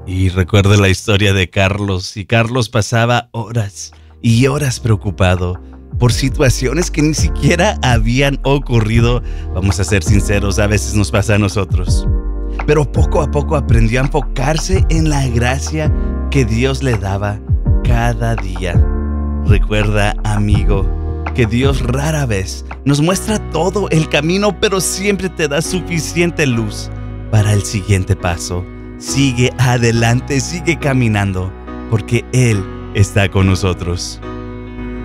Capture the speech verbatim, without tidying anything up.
Y recuerdo la historia de Carlos, y Carlos pasaba horas y horas preocupado por situaciones que ni siquiera habían ocurrido. Vamos a ser sinceros, a veces nos pasa a nosotros. Pero poco a poco aprendió a enfocarse en la gracia que Dios le daba cada día. Recuerda, amigo, que Dios rara vez nos muestra todo el camino, pero siempre te da suficiente luz para el siguiente paso. Sigue adelante, sigue caminando, porque Él está con nosotros.